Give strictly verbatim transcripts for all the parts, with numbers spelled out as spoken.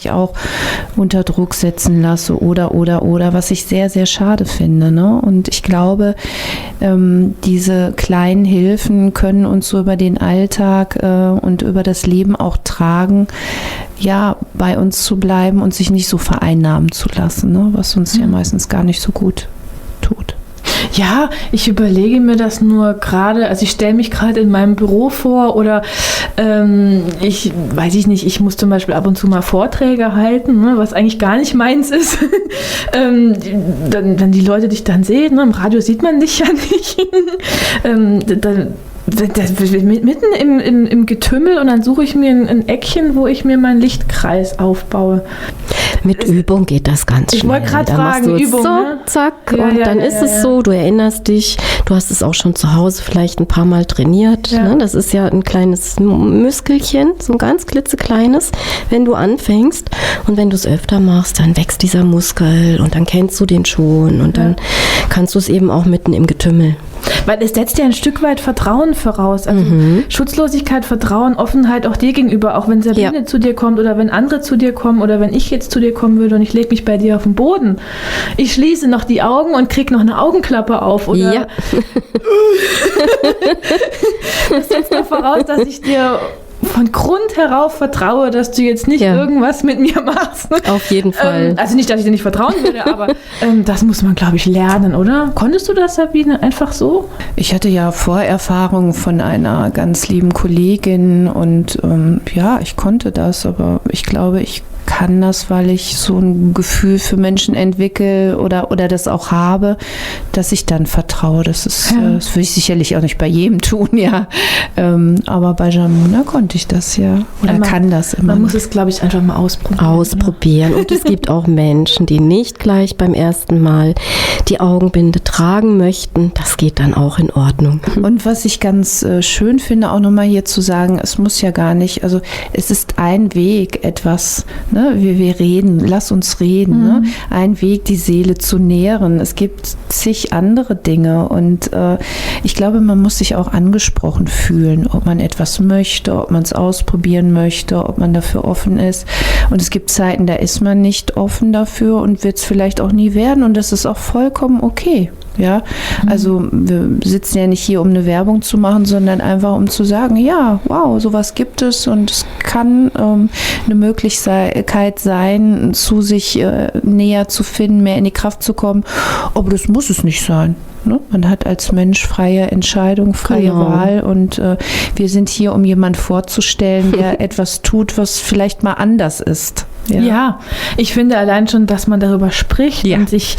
auch unter Druck setzen lasse oder, oder, oder, was ich sehr, sehr schade finde. Ne? Und ich glaube, ähm, diese kleinen Hilfen können uns so über den Alltag äh, und über das Leben auch tragen, ja, bei uns zu bleiben und sich nicht so vereinnahmen zu lassen, ne? Was uns ja meistens gar nicht so gut tut. Ja, ich überlege mir das nur gerade, also ich stelle mich gerade in meinem Büro vor oder ähm, ich weiß ich nicht, ich muss zum Beispiel ab und zu mal Vorträge halten, ne, was eigentlich gar nicht meins ist. ähm, dann, wenn die Leute dich dann sehen, ne, im Radio sieht man dich ja nicht, ähm, dann Das, mitten im, im, im Getümmel und dann suche ich mir ein, ein Eckchen, wo ich mir meinen Lichtkreis aufbaue. Mit Übung geht das ganz schnell. Ich wollte gerade fragen, machst du Übung, so, ne? zack, Ja, und ja, dann ja, ist ja, es ja. so, du erinnerst dich, du hast es auch schon zu Hause vielleicht ein paar Mal trainiert. Ja. Ne? Das ist ja ein kleines Muskelchen, so ein ganz klitzekleines, wenn du anfängst. Und wenn du es öfter machst, dann wächst dieser Muskel und dann kennst du den schon und dann kannst du es eben auch mitten im Getümmel. Weil es setzt ja ein Stück weit Vertrauen voraus. Also Mhm. Schutzlosigkeit, Vertrauen, Offenheit auch dir gegenüber. Auch wenn Sabine Ja. zu dir kommt oder wenn andere zu dir kommen oder wenn ich jetzt zu dir kommen würde und ich lege mich bei dir auf den Boden. Ich schließe noch die Augen und kriege noch eine Augenklappe auf. Oder Ja. das setzt doch voraus, dass ich dir von Grund herauf vertraue, dass du jetzt nicht Ja. irgendwas mit mir machst. Auf jeden Fall. Ähm, also nicht, dass ich dir nicht vertrauen würde, aber ähm, das muss man, glaube ich, lernen, oder? Konntest du das, Sabine, einfach so? Ich hatte ja Vorerfahrungen von einer ganz lieben Kollegin und ähm, ja, ich konnte das, aber ich glaube, ich kann das, weil ich so ein Gefühl für Menschen entwickle oder, oder das auch habe, dass ich dann vertraue. Das ist, Ja. äh, das würde ich sicherlich auch nicht bei jedem tun, ja. Ähm, aber bei Jamuna konnte ich das ja oder Ja, man- kann das immer. Man muss noch. es, glaube ich, einfach mal ausprobieren. Ausprobieren. Und es gibt auch Menschen, die nicht gleich beim ersten Mal die Augenbinde tragen möchten. Das geht dann auch in Ordnung. Und was ich ganz äh, schön finde, auch nochmal hier zu sagen, es muss ja gar nicht, also es ist ein Weg, etwas, ne, wir, wir reden, lass uns reden, ne? Ein Weg, die Seele zu nähren. Es gibt zig andere Dinge und äh, ich glaube, man muss sich auch angesprochen fühlen, ob man etwas möchte, ob man es ausprobieren möchte, ob man dafür offen ist. Und es gibt Zeiten, da ist man nicht offen dafür und wird es vielleicht auch nie werden und das ist auch vollkommen okay. Ja, also wir sitzen ja nicht hier, um eine Werbung zu machen, sondern einfach um zu sagen, ja, wow, sowas gibt es und es kann ähm, eine Möglichkeit sein, zu sich äh, näher zu finden, mehr in die Kraft zu kommen. Aber das muss es nicht sein. Ne? Man hat als Mensch freie Entscheidung, freie Genau. Wahl und äh, wir sind hier, um jemand vorzustellen, der etwas tut, was vielleicht mal anders ist. Ja. ich finde allein schon, dass man darüber spricht Ja. und sich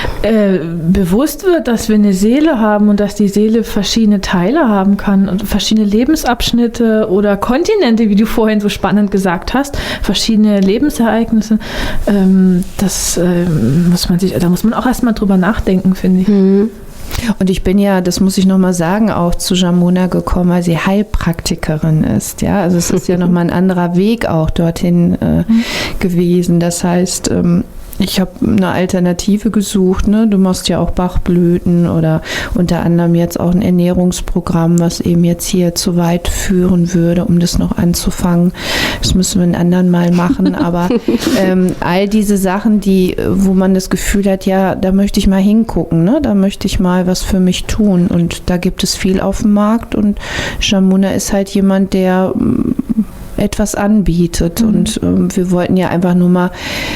äh, bewusst wird, dass wir eine Seele haben und dass die Seele verschiedene Teile haben kann und verschiedene Lebensabschnitte oder Kontinente, wie du vorhin so spannend gesagt hast, verschiedene Lebensereignisse. Ähm, das ähm, muss man sich, da muss man auch erstmal drüber nachdenken, finde ich. Mhm. Und ich bin ja, das muss ich nochmal sagen, auch zu Jamuna gekommen, weil sie Heilpraktikerin ist. Ja, also es ist ja nochmal ein anderer Weg auch dorthin äh, gewesen. Das heißt, ähm, ich habe eine Alternative gesucht. Ne? Du machst ja auch Bachblüten oder unter anderem jetzt auch ein Ernährungsprogramm, was eben jetzt hier zu weit führen würde, um das noch anzufangen. Das müssen wir einen anderen Mal machen. Aber ähm, all diese Sachen, die, wo man das Gefühl hat, ja, da möchte ich mal hingucken, ne? Da möchte ich mal was für mich tun. Und da gibt es viel auf dem Markt. Und Jamuna ist halt jemand, der mm, etwas anbietet. Mhm. Und ähm, wir wollten ja einfach nur mal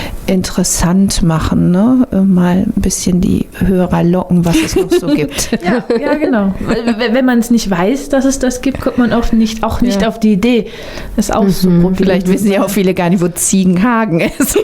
interessant machen, ne? Äh, mal ein bisschen die Hörer locken, was es noch so gibt. Ja, ja, genau. Weil, wenn man es nicht weiß, dass es das gibt, kommt man oft nicht, auch nicht Ja. auf die Idee, das auszuprobieren. Vielleicht wissen ja auch viele gar nicht, wo Ziegenhagen ist.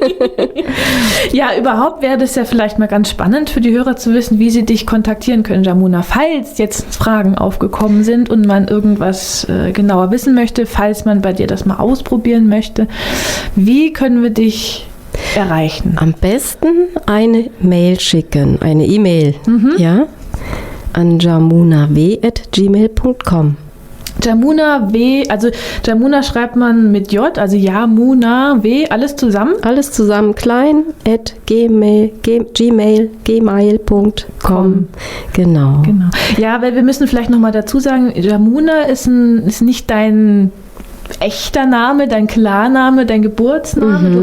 Ja, überhaupt wäre das ja vielleicht mal ganz spannend für die Hörer zu wissen, wie sie dich kontaktieren können, Jamuna, falls jetzt Fragen aufgekommen sind und man irgendwas äh, genauer wissen möchte, falls man bei dir das mal ausprobieren möchte. Wie können wir dich erreichen? Am besten eine Mail schicken, eine E-Mail, ja, an jamunaw at gmail punkt com. Jamuna W, also Jamuna schreibt man mit J, also Jamuna W, alles zusammen. Alles zusammen klein at gmail, gmail, gmail punkt com. Genau. Genau. Ja, weil wir müssen vielleicht nochmal dazu sagen, Jamuna ist, ein, ist nicht dein echter Name, dein Klarname, dein Geburtsname. Mhm. Du